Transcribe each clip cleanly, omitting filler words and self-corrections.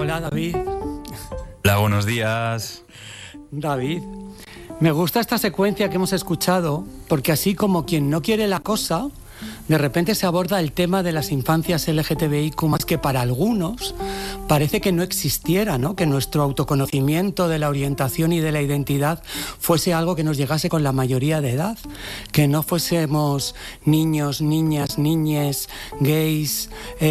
Hola, David. Hola, buenos días. David, me gusta esta secuencia que hemos escuchado porque así como quien no quiere la cosa, de repente se aborda el tema de las infancias LGTBIQ+, que para algunos parece que no existiera, ¿no? Que nuestro autoconocimiento de la orientación y de la identidad fuese algo que nos llegase con la mayoría de edad, que no fuésemos niños, niñas, niñes, gays,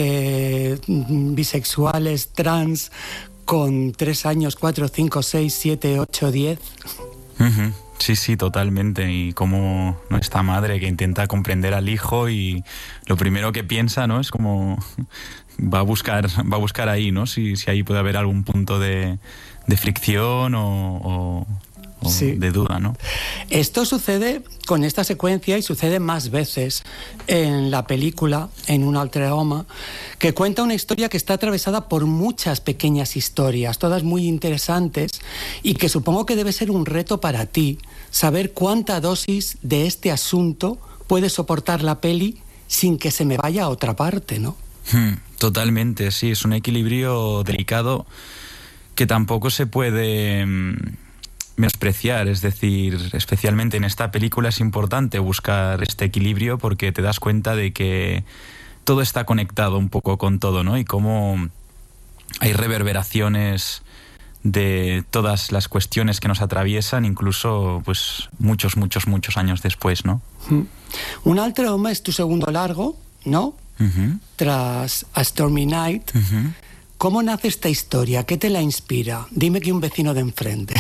bisexuales, trans, con 3 años, 4, 5, 6, 7, 8, 10... Uh-huh. Sí, totalmente. Y como esta madre que intenta comprender al hijo y lo primero que piensa, ¿no? Es como va a buscar ahí, ¿no? Si ahí puede haber algún punto de fricción o sí, de duda, ¿no? Esto sucede con esta secuencia y sucede más veces en la película, en Un altre home, que cuenta una historia que está atravesada por muchas pequeñas historias, todas muy interesantes, y que supongo que debe ser un reto para ti saber cuánta dosis de este asunto puede soportar la peli sin que se me vaya a otra parte, ¿no? Totalmente, sí, es un equilibrio delicado que tampoco se puede menospreciar, es decir, especialmente en esta película es importante buscar este equilibrio porque te das cuenta de que todo está conectado un poco con todo, ¿no? Y cómo hay reverberaciones de todas las cuestiones que nos atraviesan, incluso pues muchos años después, ¿no? Un altre home es tu segundo largo, ¿no? Uh-huh. Tras A Stormy Night. Uh-huh. ¿Cómo nace esta historia? ¿Qué te la inspira? Dime que un vecino de enfrente.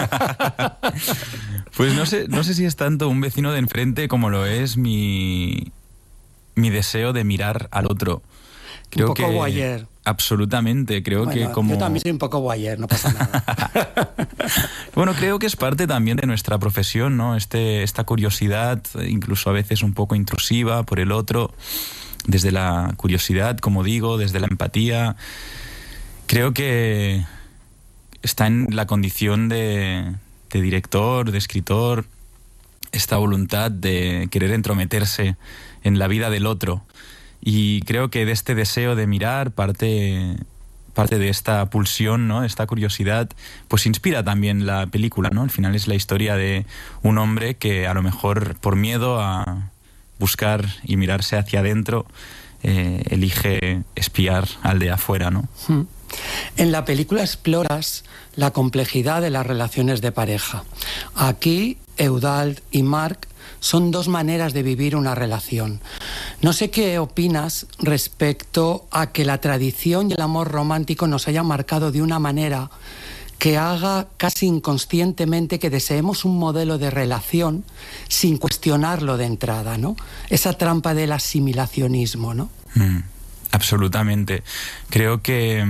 Pues no sé si es tanto un vecino de enfrente como lo es mi deseo de mirar al otro. Creo un poco voyeur. Absolutamente, creo que como... Yo también soy un poco voyeur, no pasa nada. Bueno, creo que es parte también de nuestra profesión, ¿no? Esta curiosidad, incluso a veces un poco intrusiva por el otro, desde la curiosidad, como digo, desde la empatía. Creo que está en la condición de director, de escritor, esta voluntad de querer entrometerse en la vida del otro. Y creo que de este deseo de mirar parte de esta pulsión, ¿no? Esta curiosidad, pues inspira también la película, ¿no? Al final es la historia de un hombre que a lo mejor por miedo a buscar y mirarse hacia adentro elige espiar al de afuera, ¿no? En la película exploras la complejidad de las relaciones de pareja. Aquí, Eudald y Marc son dos maneras de vivir una relación. No sé qué opinas respecto a que la tradición y el amor romántico nos hayan marcado de una manera que haga casi inconscientemente que deseemos un modelo de relación sin cuestionarlo de entrada, ¿no? Esa trampa del asimilacionismo, ¿no? Absolutamente. Creo que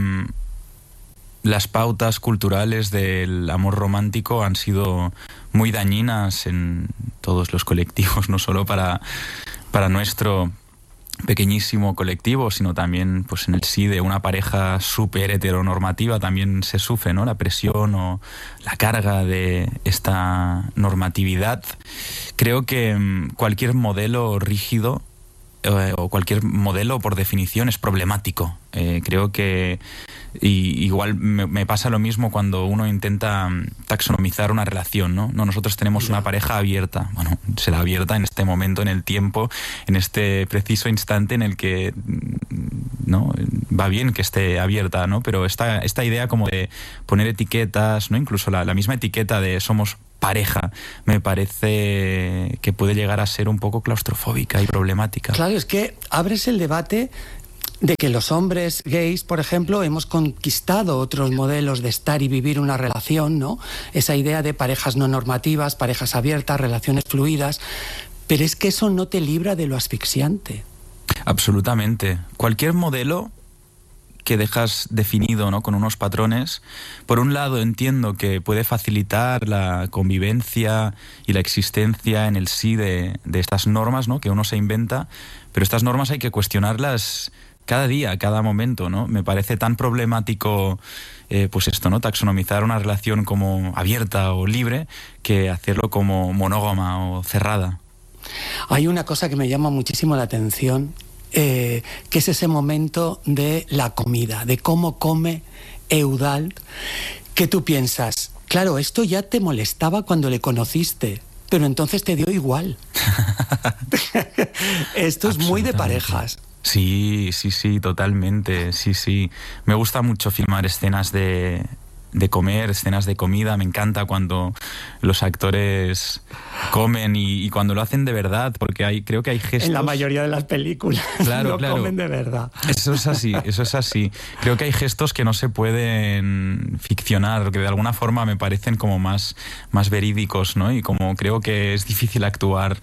las pautas culturales del amor romántico han sido muy dañinas en todos los colectivos, no solo para nuestro pequeñísimo colectivo, sino también pues en el sí de una pareja súper heteronormativa también se sufre, ¿no? La presión o la carga de esta normatividad. Creo que cualquier modelo rígido o cualquier modelo por definición es problemático. Creo que igual me pasa lo mismo cuando uno intenta taxonomizar una relación, ¿no? Nosotros tenemos una pareja abierta. Bueno, será abierta en este momento, en el tiempo, en este preciso instante en el que no va bien que esté abierta, ¿no? Pero esta idea como de poner etiquetas, ¿no? Incluso la misma etiqueta de somos pareja, me parece que puede llegar a ser un poco claustrofóbica y problemática. Claro, es que abres el debate de que los hombres gays, por ejemplo, hemos conquistado otros modelos de estar y vivir una relación, ¿no? Esa idea de parejas no normativas, parejas abiertas, relaciones fluidas, pero es que eso no te libra de lo asfixiante. Absolutamente. Cualquier modelo que dejas definido, ¿no? Con unos patrones, por un lado entiendo que puede facilitar la convivencia y la existencia en el sí de estas normas, ¿no? Que uno se inventa, pero estas normas hay que cuestionarlas cada día, cada momento, ¿no? Me parece tan problemático pues esto, ¿no? Taxonomizar una relación como abierta o libre que hacerlo como monógama o cerrada. Hay una cosa que me llama muchísimo la atención, que es ese momento de la comida, de cómo come Eudald, que tú piensas, claro, esto ya te molestaba cuando le conociste, pero entonces te dio igual. Esto es muy de parejas. Sí, totalmente, sí. Me gusta mucho filmar escenas de comer, escenas de comida. Me encanta cuando los actores comen y cuando lo hacen de verdad, porque creo que hay gestos... En la mayoría de las películas claro. comen de verdad. Eso es así. Creo que hay gestos que no se pueden ficcionar, que de alguna forma me parecen como más verídicos, ¿no? Y como creo que es difícil actuar...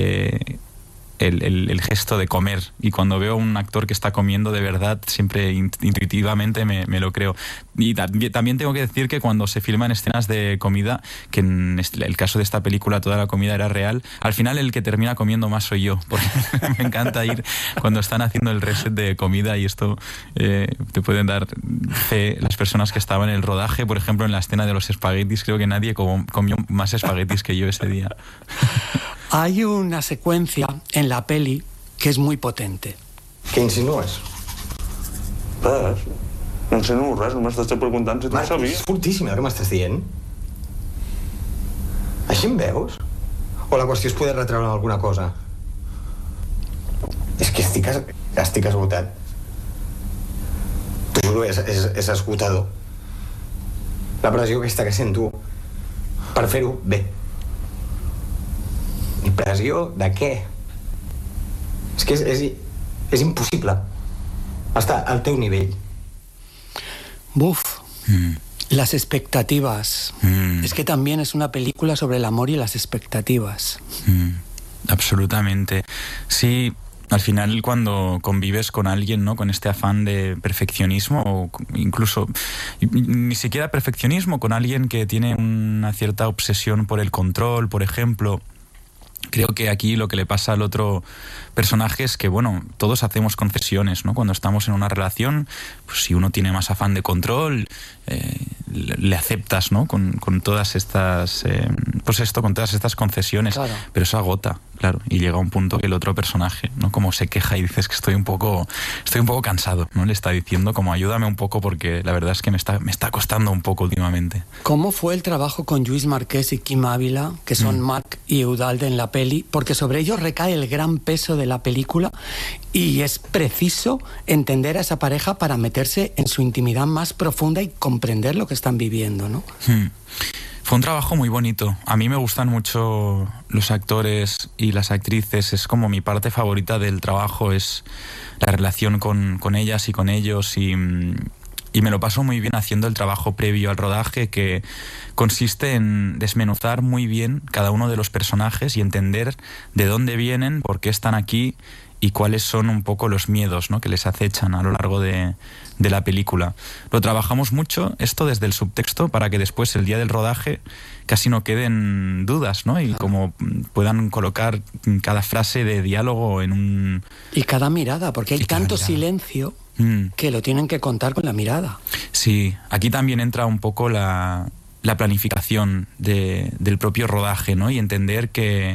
El gesto de comer, y cuando veo a un actor que está comiendo de verdad, siempre intuitivamente me lo creo. Y también tengo que decir que cuando se filman escenas de comida, que en el caso de esta película toda la comida era real, al final el que termina comiendo más soy yo, porque me encanta ir cuando están haciendo el reset de comida, y esto te pueden dar fe las personas que estaban en el rodaje. Por ejemplo, en la escena de los espaguetis, creo que nadie comió más espaguetis que yo ese día. Hay una secuencia en la peli que és muy potente. Què insinues? Res. No insinuo res, només t'estic preguntant si tu ho sabies. És fortíssim el que m'estàs dient. Així em veus? O la qüestió és poder retreure alguna cosa? És que estic esgotat. T'ho juro, és esgotador. La pressió aquesta que sento per fer-ho bé. Impressió de què? És que és impossible estar al teu nivell. Buf. Las expectativas. Es que también es una película sobre el amor y las expectativas. Absolutamente. Sí, al final cuando convives con alguien, ¿no?, con este afán de perfeccionismo, o incluso ni siquiera perfeccionismo, con alguien que tiene una cierta obsesión por el control, por ejemplo. Creo que aquí lo que le pasa al otro personaje es que, bueno, todos hacemos concesiones, ¿no? Cuando estamos en una relación, pues si uno tiene más afán de control, le aceptas, ¿no? Con todas estas, con todas estas concesiones. Claro. Pero eso agota, claro, y llega un punto que el otro personaje, ¿no?, como se queja y dices que estoy un poco cansado, ¿no? Le está diciendo como ayúdame un poco porque la verdad es que me está costando un poco últimamente. ¿Cómo fue el trabajo con Lluís Marquès y Quim Ávila, que son Marc y Eudald en la peli? Porque sobre ellos recae el gran peso de la película y es preciso entender a esa pareja para meterse en su intimidad más profunda y comprender lo que están viviendo, ¿no? Fue un trabajo muy bonito. A mí me gustan mucho los actores y las actrices. Es como mi parte favorita del trabajo, es la relación con ellas y con ellos, y me lo paso muy bien haciendo el trabajo previo al rodaje, que consiste en desmenuzar muy bien cada uno de los personajes y entender de dónde vienen, por qué están aquí y cuáles son un poco los miedos, ¿no?, que les acechan a lo largo de la película. Lo trabajamos mucho, esto desde el subtexto, para que después, el día del rodaje, casi no queden dudas, ¿no? Y como puedan colocar cada frase de diálogo en un... Y cada mirada, porque hay tanto silencio que lo tienen que contar con la mirada. Sí, aquí también entra un poco la planificación del propio rodaje, ¿no? Y entender que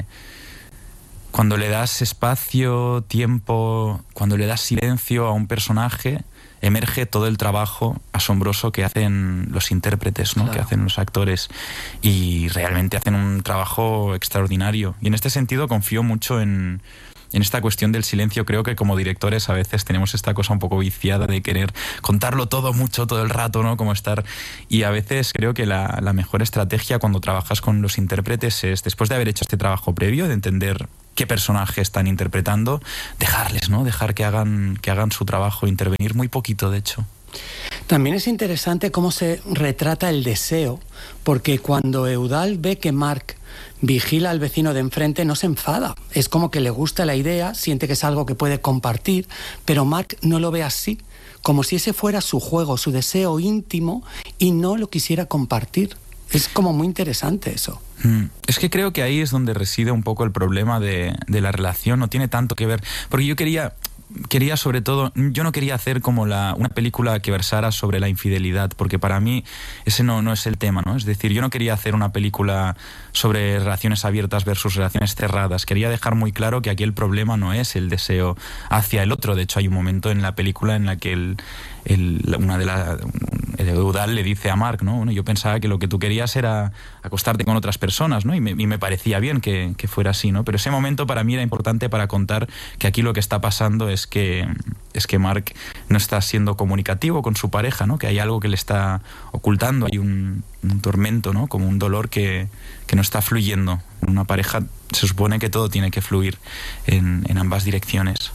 cuando le das espacio, tiempo, cuando le das silencio a un personaje, emerge todo el trabajo asombroso que hacen los intérpretes, ¿no? Claro. Que hacen los actores, y realmente hacen un trabajo extraordinario. Y en este sentido confío mucho en esta cuestión del silencio. Creo que como directores a veces tenemos esta cosa un poco viciada de querer contarlo todo mucho, todo el rato, ¿no? Como estar... Y a veces creo que la mejor estrategia cuando trabajas con los intérpretes es, después de haber hecho este trabajo previo, de entender qué personaje están interpretando, dejarles, ¿no? Dejar que hagan su trabajo, intervenir muy poquito, de hecho. También es interesante cómo se retrata el deseo, porque cuando Eudald ve que Marc vigila al vecino de enfrente, no se enfada. Es como que le gusta la idea, siente que es algo que puede compartir, pero Marc no lo ve así, como si ese fuera su juego, su deseo íntimo, y no lo quisiera compartir. Es como muy interesante eso. Es que creo que ahí es donde reside un poco el problema de la relación. No tiene tanto que ver, porque yo quería sobre todo, yo no quería hacer como una película que versara sobre la infidelidad, porque para mí ese no es el tema, ¿no? Es decir, yo no quería hacer una película sobre relaciones abiertas versus relaciones cerradas. Quería dejar muy claro que aquí el problema no es el deseo hacia el otro. De hecho, hay un momento en la película en la que Eudald le dice a Mark, ¿no? Bueno, yo pensaba que lo que tú querías era acostarte con otras personas, ¿no? Y me parecía bien que fuera así, ¿no? Pero ese momento para mí era importante para contar que aquí lo que está pasando es que Mark no está siendo comunicativo con su pareja, ¿no? Que hay algo que le está ocultando, hay un tormento, ¿no? Como un dolor que no está fluyendo. Una pareja se supone que todo tiene que fluir en ambas direcciones.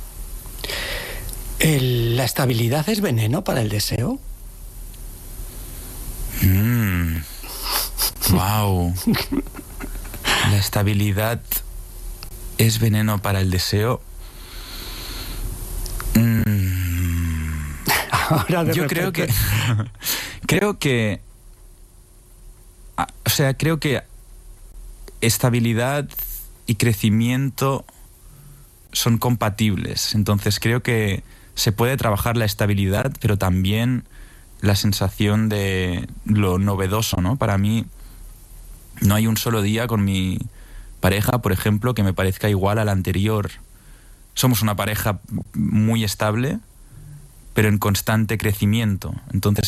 ¿La estabilidad es veneno para el deseo? Wow. La estabilidad es veneno para el deseo. Ahora de Yo repente. creo que estabilidad y crecimiento son compatibles. Entonces creo que se puede trabajar la estabilidad, pero también la sensación de lo novedoso, ¿no? Para mí no hay un solo día con mi pareja, por ejemplo, que me parezca igual al anterior. Somos una pareja muy estable, pero en constante crecimiento. Entonces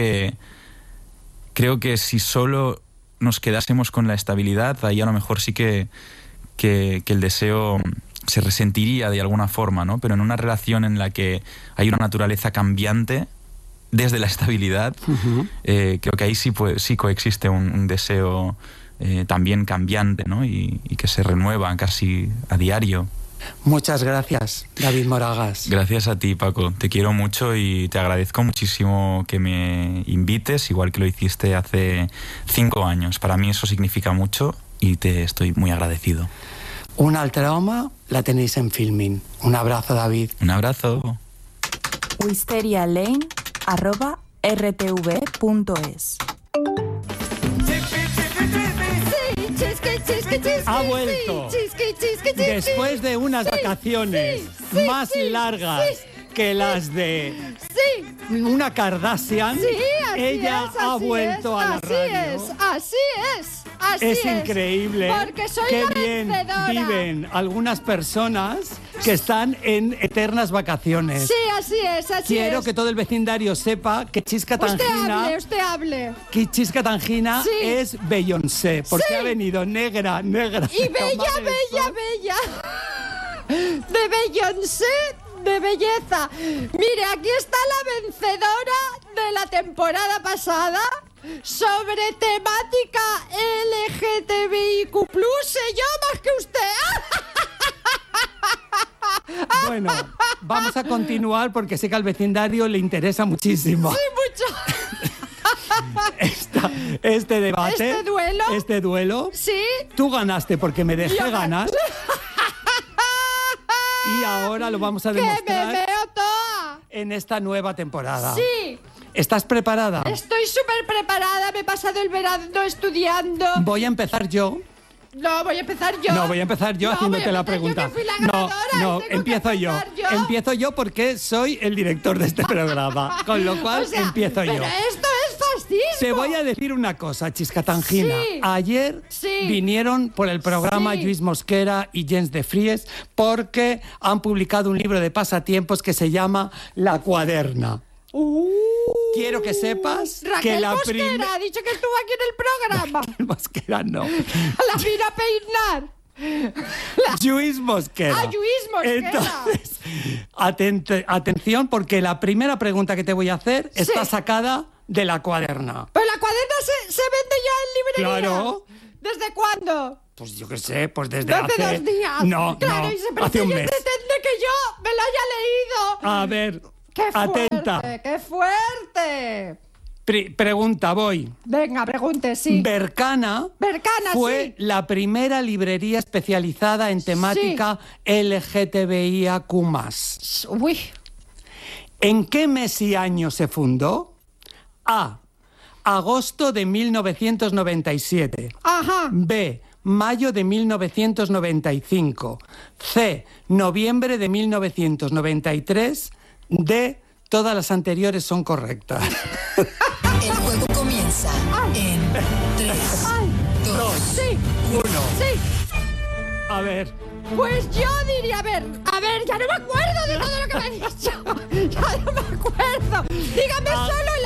creo que si solo nos quedásemos con la estabilidad, ahí a lo mejor sí que el deseo se resentiría de alguna forma, ¿no? Pero en una relación en la que hay una naturaleza cambiante desde la estabilidad, creo que ahí sí coexiste un deseo también cambiante, ¿no? Y que se renueva casi a diario. Muchas gracias, David Moragas. Gracias a ti, Paco. Te quiero mucho y te agradezco muchísimo que me invites, igual que lo hiciste hace 5 años. Para mí eso significa mucho y te estoy muy agradecido. Una altra home la tenéis en Filmin. Un abrazo, David. Un abrazo. wisterialane@rtv.es. Ha vuelto. Después de unas vacaciones más largas que las de una Kardashian, ella ha vuelto a la radio. Así es. Increíble. Porque soy qué la bien vencedora. viven algunas personas que están en eternas vacaciones. Sí, así es. Quiero que todo el vecindario sepa que Chisca Tangina, Usted hable. que Chisca Tangina Sí. es Beyoncé, porque Sí. ha venido negra. Y bella. De Beyoncé, de belleza. Mire, aquí está la vencedora de la temporada pasada sobre temática LGTBIQ+. Sé yo más que usted. Bueno, vamos a continuar porque sé que al vecindario le interesa muchísimo. Sí, mucho. Este debate. Este duelo. Sí. Tú ganaste porque me dejé Yo ganar. Y ahora lo vamos a Que me demostrar veo toda. en esta nueva temporada. Sí. ¿Estás preparada? Estoy súper preparada. Me he pasado el verano estudiando. Voy a empezar yo. No, voy a empezar yo. No, voy a empezar yo haciéndote la pregunta. Yo que fui la No, ganadora, tengo empiezo que yo. empezar yo. Empiezo yo porque soy el director de este programa. Con lo cual O sea, empiezo yo. Pero esto es fascismo. Te voy a decir una cosa, Chisca Tangina. Sí. Ayer Sí. vinieron por el programa Sí. Lluís Mosquera y Jens de Fries porque han publicado un libro de pasatiempos que se llama La Cuaderna. Quiero que sepas Raquel que la Mosquera ha dicho que estuvo aquí en el programa. Mosquera no. La vino a peinar. Lluís Mosquera. Ah, Lluís Mosquera. Entonces, atención porque la primera pregunta que te voy a hacer está sacada de La Cuaderna. Pero la cuaderna se vende ya en librería. Claro. ¿Desde cuándo? Pues yo qué sé, pues desde Hace hace... 2 días. No, claro, no, y se hace un mes. pretende que yo me lo haya leído. A ver, ¡Qué fuerte! atenta. ¡Qué fuerte! Pregunta, voy. Venga, pregunte, sí. Berkana fue sí. la primera librería especializada en temática LGTBIAQ+. Uy. ¿En qué mes y año se fundó? A. Agosto de 1997. Ajá. B. Mayo de 1995. C. Noviembre de 1993. D. Todas las anteriores son correctas. El juego comienza en 3, 2, Sí. 1. Sí. A ver. Pues yo diría, a ver, ya no me acuerdo de todo lo que me ha dicho. Ya no me acuerdo. Dígame solo el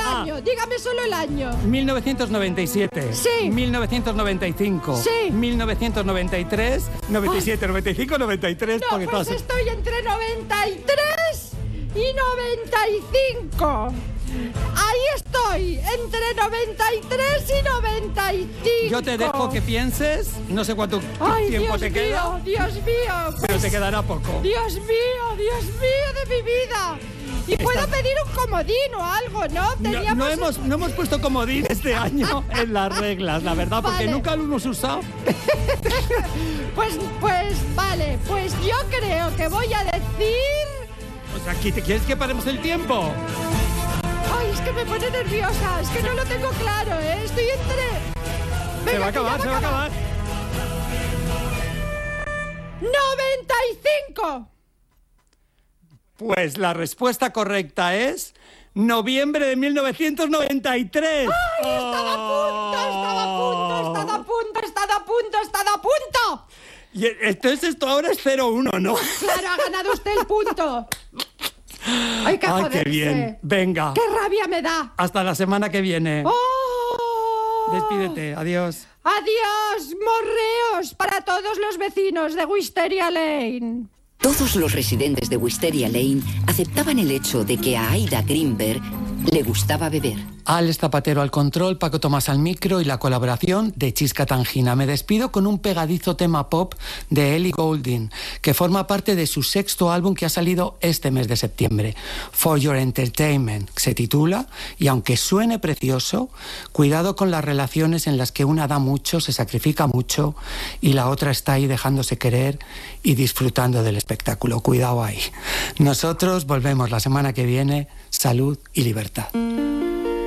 año, dígame solo el año. 1997. Sí. 1995. Sí. 1993. 97, 95, 93. No, porque pues todas- estoy entre 93 y 95. Ahí estoy, entre 93 y 95. Yo te dejo que pienses. No sé cuánto Ay, tiempo Dios te queda, Dios mío. pero te quedará poco. Dios mío de mi vida. Y puedo pedir un comodín o algo, ¿no? No hemos puesto comodín este año en las reglas, la verdad, porque Vale. nunca lo hemos usado. Pues vale, pues yo creo que voy a decir... O sea, aquí te quieres que paremos el tiempo. Ay, es que me pone nerviosa, es que no lo tengo claro, ¿eh? Estoy entre... Se Venga, va a que ya acabar, se va a acabar. 95. Pues la respuesta correcta es noviembre de 1993. ¡Ay, estaba a punto! Y entonces esto ahora es 0-1, ¿no? Claro, ha ganado usted el punto. ¡Ay, qué Ay, joderse! qué bien. Venga, ¡Qué rabia me da! hasta la semana que viene. ¡Oh! Despídete, adiós. ¡Adiós, morreos para todos los vecinos de Wisteria Lane! Todos los residentes de Wisteria Lane aceptaban el hecho de que a Aida Greenberg le gustaba beber. Alex Zapatero al control, Paco Tomás al micro y la colaboración de Chisca Tangina. Me despido con un pegadizo tema pop de Ellie Goulding, que forma parte de su 6º álbum que ha salido este mes de septiembre. For Your Entertainment se titula, y aunque suene precioso, cuidado con las relaciones en las que una da mucho, se sacrifica mucho y la otra está ahí dejándose querer y disfrutando del espectáculo. Cuidado ahí. Nosotros volvemos la semana que viene. Salud y libertad.